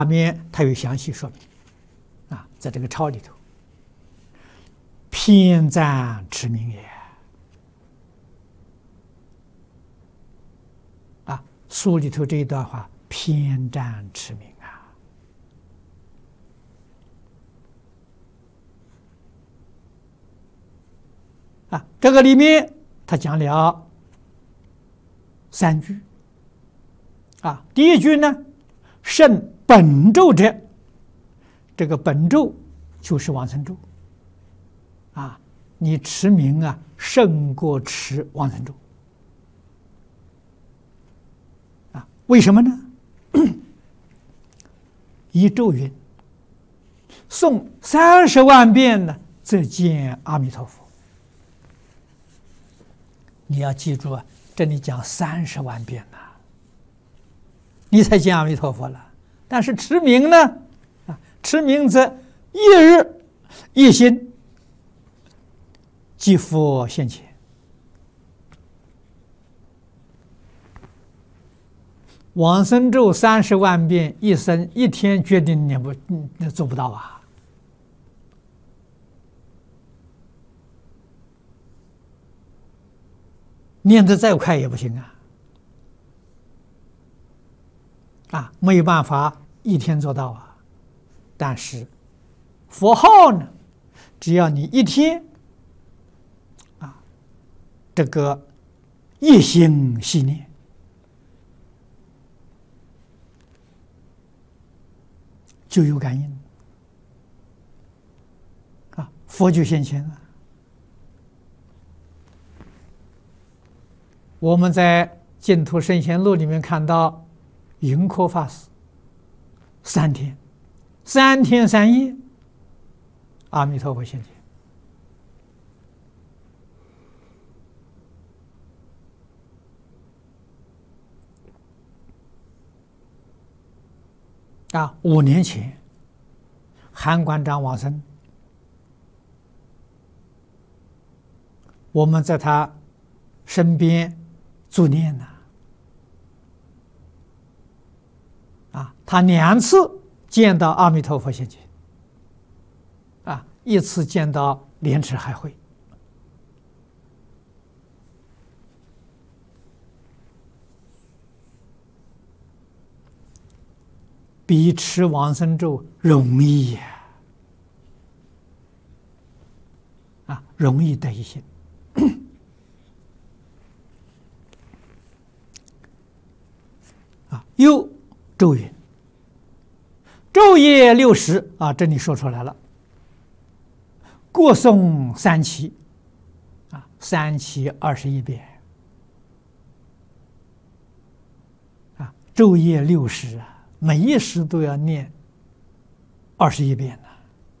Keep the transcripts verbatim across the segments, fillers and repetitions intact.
下面他有详细说明啊，在这个抄里头，偏赞持名也啊，书里头这一段话偏赞持名啊啊，这个里面他讲了三句啊，第一句呢，胜本咒者，这个本咒就是往生咒啊，你持名啊，胜过持往生咒啊，为什么呢？一咒云，诵三十万遍呢，则见阿弥陀佛。你要记住啊，这里讲三十万遍呐、啊，你才见阿弥陀佛了。但是持名呢，啊，持名则一日一心，即佛现前。往生咒三十万遍，一生一天决定念不，那做不到啊。念得再快也不行啊！啊，没有办法一天做到啊。但是佛号呢，只要你一天啊，这个一心系念，就有感应啊，佛就现前了。我们在《净土圣贤录》里面看到，云阔法师三天，三天三夜，阿弥陀佛现前。啊，五年前，韩馆长往生，我们在他身边助念呐，啊，他两次见到阿弥陀佛现前，啊，一次见到莲池海会，比持往生咒容易呀，啊，容易得一心。啊，又咒云，昼夜六时啊，这里说出来了。过诵三期，啊，三期二十一遍，啊，昼夜六时啊，每一时都要念二十一遍呢。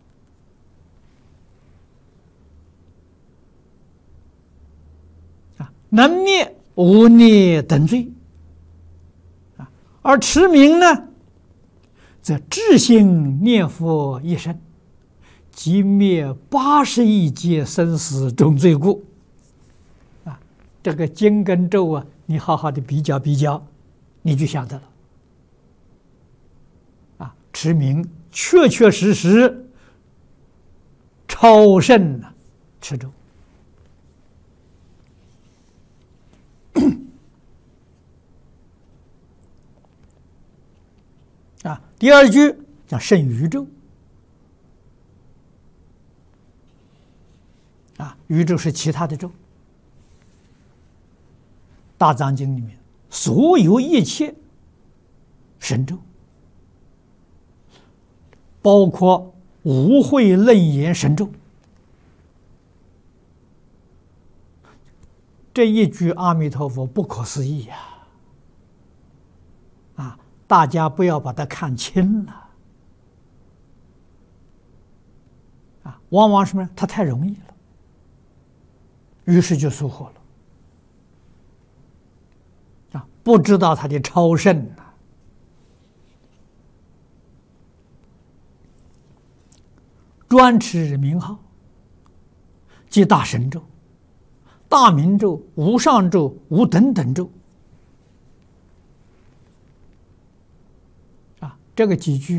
啊，能灭无孽等罪。而持名呢，则至心念佛一生，即灭八十亿劫生死重罪故。啊，这个经跟咒啊，你好好的比较比较，你就晓得了。啊，持名确确实实超胜了持咒。啊，第二句讲胜宇宙，啊，宇宙是其他的咒，大藏经里面所有一切神咒，包括无慧楞严神咒，这一句阿弥陀佛不可思议呀！啊，大家不要把它看轻了啊！往往什么？它太容易了，于是就疏忽了啊！不知道它的超胜啊！专持名号，即大神咒、大明咒、无上咒、无等等咒啊，这个几句